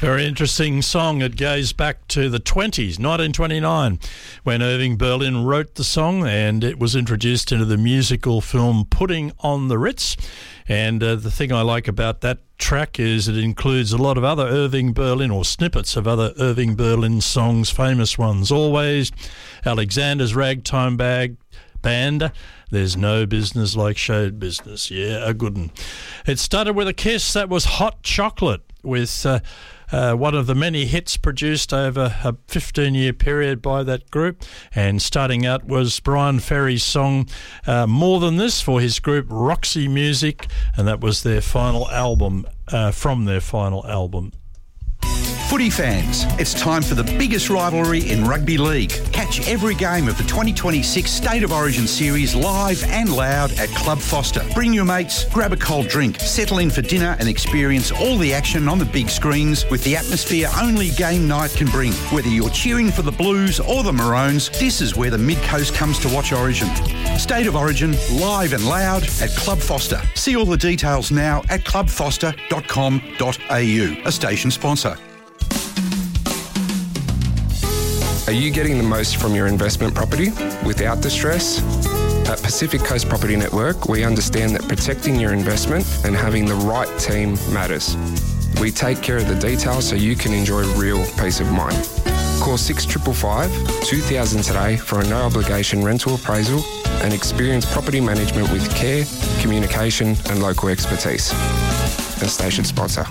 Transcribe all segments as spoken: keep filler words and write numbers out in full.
Very interesting song. It goes back to the twenties, nineteen twenty-nine, when Irving Berlin wrote the song, and it was introduced into the musical film Pudding on the Ritz. And uh, the thing I like about that track is it includes a lot of other Irving Berlin, or snippets of other Irving Berlin songs, famous ones. Always, Alexander's Ragtime Bag Band, There's No Business Like Show Business. Yeah, a good one. It started with a kiss. That was Hot Chocolate, with uh, uh, one of the many hits produced over a fifteen-year period by that group. And starting out was Brian Ferry's song uh, More Than This for his group Roxy Music, and that was their final album, uh, from their final album. Footy fans, it's time for the biggest rivalry in rugby league. Catch every game of the twenty twenty-six State of Origin series live and loud at Club Foster. Bring your mates, grab a cold drink, settle in for dinner and experience all the action on the big screens with the atmosphere only game night can bring. Whether you're cheering for the Blues or the Maroons, this is where the Mid-Coast comes to watch Origin. State of Origin, live and loud at Club Foster. See all the details now at club foster dot com dot a u, a station sponsor. Are you getting the most from your investment property without the stress? At Pacific Coast Property Network, we understand that protecting your investment and having the right team matters. We take care of the details so you can enjoy real peace of mind. Call six five five, two thousand today for a no-obligation rental appraisal and experience property management with care, communication and local expertise. A station sponsor.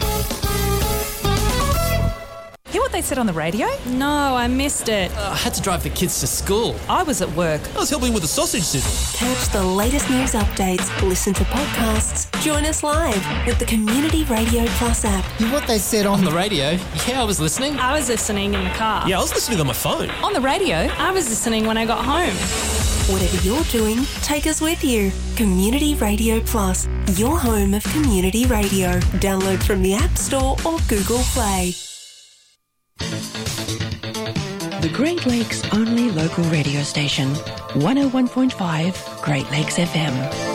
Hear what they said on the radio? No, I missed it. Uh, I had to drive the kids to school. I was at work. I was helping with the sausage sizzle. Catch the latest news updates, listen to podcasts, join us live with the Community Radio Plus app. Hear what they said on the radio? Yeah, I was listening. I was listening in the car. Yeah, I was listening on my phone. On the radio? I was listening when I got home. Whatever you're doing, take us with you. Community Radio Plus, your home of community radio. Download from the App Store or Google Play. The Great Lakes only local radio station, one oh one point five Great Lakes F M.